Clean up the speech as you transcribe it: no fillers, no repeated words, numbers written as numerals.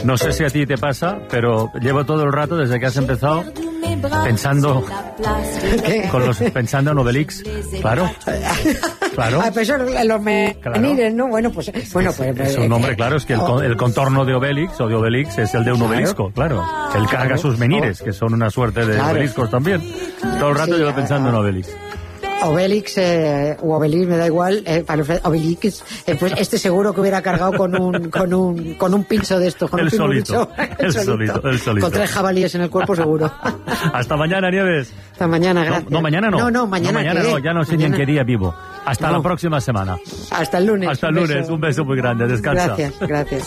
No sé si a ti te pasa, pero llevo todo el rato desde que has empezado pensando pensando en Obelix. Claro. Ah, pues eso, los menires, ¿no? Bueno, pues es un nombre, claro, es que el contorno de Obelix o de Obelix es el de un obelisco, claro. Él carga sus menires, que son una suerte de obeliscos también. Todo el rato llevo pensando en Obelix. Obelix o Obelix, me da igual, Obelix, pues este seguro que hubiera cargado con un pincho de estos, con el un solito. Con 3 jabalíes en el cuerpo seguro. Hasta mañana, Nieves. Hasta mañana, gracias. No, mañana no. No, mañana no, ya no sé ni en qué día vivo. Hasta la próxima semana. Hasta el lunes. Hasta el lunes, un beso muy grande, descansa. Gracias.